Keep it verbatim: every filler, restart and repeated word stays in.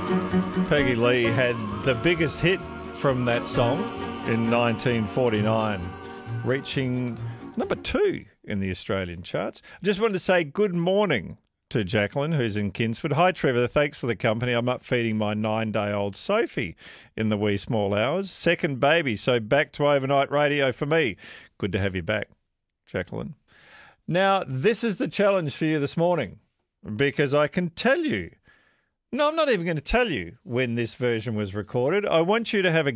Peggy Lee had the biggest hit from that song in nineteen forty-nine, reaching number two in the Australian charts. I just wanted to say good morning to Jacqueline, who's in Kingsford. Hi, Trevor. Thanks for the company. I'm up feeding my nine-day-old Sophie in the wee small hours. Second baby, so back to overnight radio for me. Good to have you back, Jacqueline. Now, this is the challenge for you this morning, because I can tell you, no, I'm not even going to tell you when this version was recorded. I want you to have a